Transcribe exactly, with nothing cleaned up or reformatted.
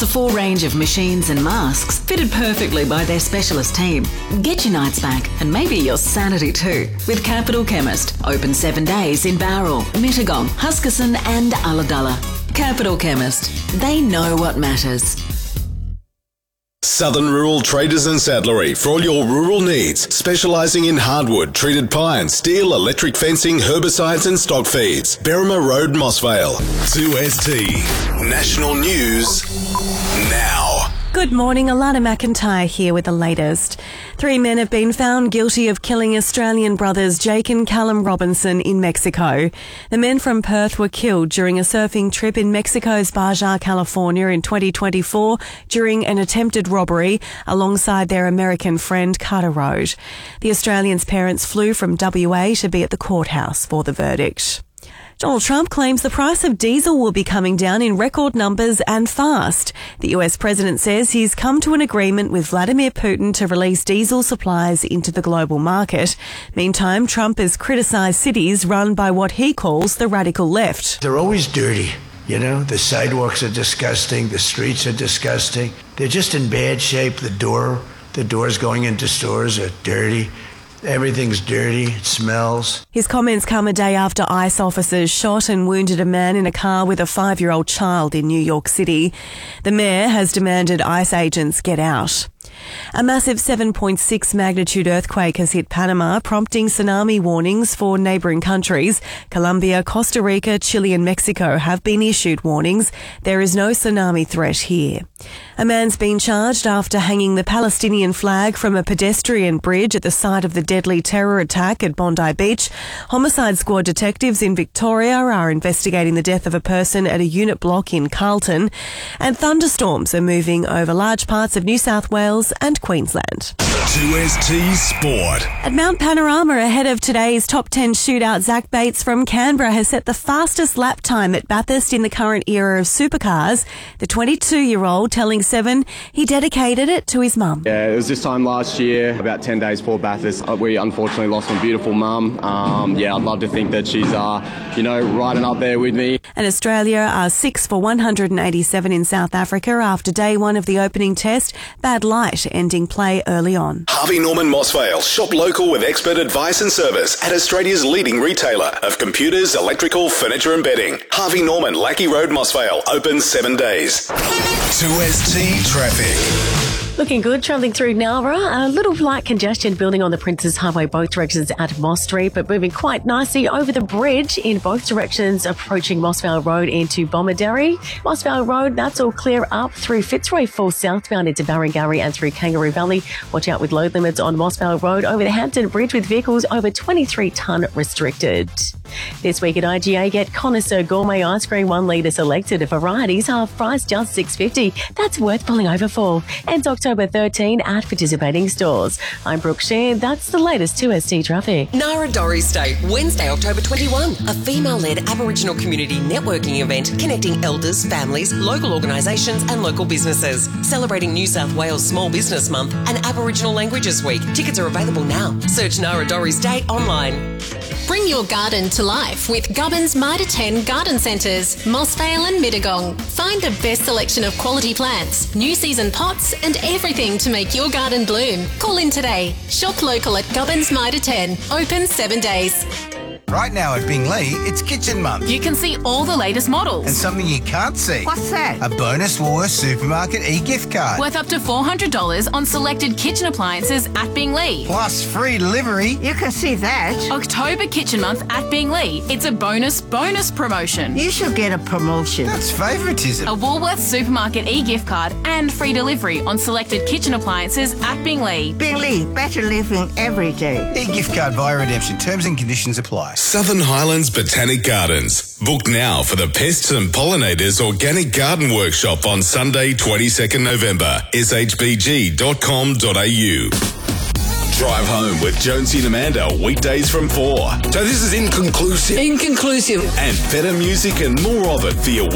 a full range of machines and masks fitted perfectly by their specialist team. Get your nights back and maybe your sanity too with Capital Chemist. Open seven days in Bowral, Mittagong, Huskisson and Ulladulla. Capital Chemist. They know what matters. Southern Rural Traders and Saddlery for all your rural needs, specialising in hardwood, treated pine, steel, electric fencing, herbicides and stock feeds. Berrima Road, Mossvale. two S T. National News now. Good morning, Alana McIntyre here with the latest. Three men have been found guilty of killing Australian brothers Jake and Callum Robinson in Mexico. The men from Perth were killed during a surfing trip in Mexico's Baja, California in twenty twenty-four during an attempted robbery alongside their American friend Carter Road. The Australians' parents flew from W A to be at the courthouse for the verdict. Donald Trump claims the price of diesel will be coming down in record numbers and fast. The U S president says he's come to an agreement with Vladimir Putin to release diesel supplies into the global market. Meantime, Trump has criticised cities run by what he calls the radical left. They're always dirty. You know, the sidewalks are disgusting. The streets are disgusting. They're just in bad shape. The door, the doors going into stores are dirty. Everything's dirty, it smells. His comments come a day after ICE officers shot and wounded a man in a car with a five-year-old child in New York City. The mayor has demanded ICE agents get out. A massive seven point six magnitude earthquake has hit Panama, prompting tsunami warnings for neighbouring countries. Colombia, Costa Rica, Chile and Mexico have been issued warnings. There is no tsunami threat here. A man's been charged after hanging the Palestinian flag from a pedestrian bridge at the site of the deadly terror attack at Bondi Beach. Homicide Squad detectives in Victoria are investigating the death of a person at a unit block in Carlton. And thunderstorms are moving over large parts of New South Wales and Queensland. two S T Sport. At Mount Panorama, ahead of today's top ten shootout, Zach Bates from Canberra has set the fastest lap time at Bathurst in the current era of supercars. The twenty-two-year-old telling Seven he dedicated it to his mum. Yeah, it was this time last year, about ten days before Bathurst. We unfortunately lost my beautiful mum. Um, yeah, I'd love to think that she's, uh, you know, riding up there with me. And Australia are six for one hundred eighty-seven in South Africa after day one of the opening test. Bad light ending play early on. Harvey Norman Mossvale. Shop local with expert advice and service at Australia's leading retailer of computers, electrical, furniture and bedding. Harvey Norman, Lackey Road, Mossvale. Open seven days. two S T Traffic. Looking good, travelling through Nowra. A little light congestion building on the Princes Highway both directions at Moss Street, but moving quite nicely over the bridge in both directions approaching Mossvale Road into Bomaderry. Mossvale Road, that's all clear up through Fitzroy Falls southbound into Barangarry and through Kangaroo Valley. Watch out with load limits on Mossvale Road over the Hampton Bridge with vehicles over twenty-three tonne restricted. This week at I G A, get Connoisseur Gourmet Ice Cream one litre selected varieties, half price just six dollars fifty. That's worth pulling over for. And October thirteenth at participating stores. I'm Brooke Shear. That's the latest two S T traffic. Narradori Day, Wednesday, October twenty-first. A female-led Aboriginal community networking event connecting elders, families, local organisations and local businesses. Celebrating New South Wales Small Business Month and Aboriginal Languages Week. Tickets are available now. Search Narradori's Day online. Bring your garden to life with Gubbins Mitre ten Garden Centres, Mossvale and Mittagong. Find the best selection of quality plants, new season pots and everything to make your garden bloom. Call in today. Shop local at Gubbins Mitre ten. Open seven days. Right now at Bingley, it's Kitchen Month. You can see all the latest models. And something you can't see. What's that? A bonus Woolworths Supermarket e-gift card. Worth up to four hundred dollars on selected kitchen appliances at Bingley. Plus free delivery. You can see that. October Kitchen Month at Bingley. It's a bonus, bonus promotion. You should get a promotion. That's favouritism. A Woolworths Supermarket e-gift card and free delivery on selected kitchen appliances at Bingley. Bingley, better living every day. E-gift card via redemption. Terms and conditions apply. Southern Highlands Botanic Gardens. Book now for the Pests and Pollinators Organic Garden Workshop on Sunday, twenty-second November. s h b g dot com dot a u. Drive home with Jonesy and Amanda weekdays from four. So this is inconclusive. Inconclusive. And better music and more of it for your